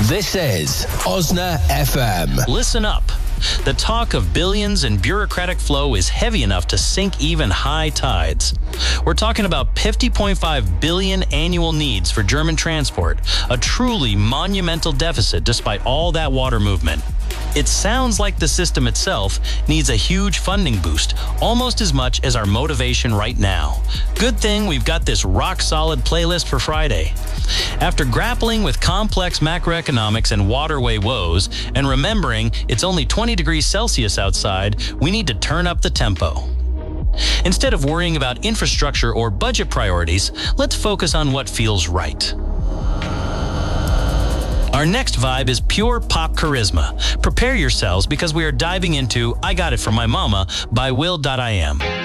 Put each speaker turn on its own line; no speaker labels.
This is Osna FM.
Listen up. The talk of billions and bureaucratic flow is heavy enough to sink even high tides. We're talking about 50.5 billion annual needs for German transport, a truly monumental deficit despite all that water movement. It sounds like the system itself needs a huge funding boost, almost as much as our motivation right now. Good thing we've got this rock-solid playlist for Friday. After grappling with complex macroeconomics and waterway woes, and remembering it's only 20 degrees Celsius outside, we need to turn up the tempo. Instead of worrying about infrastructure or budget priorities, let's focus on what feels right. Our next vibe is pure pop charisma. Prepare yourselves because we are diving into I Got It From My Mama by Will.i.am.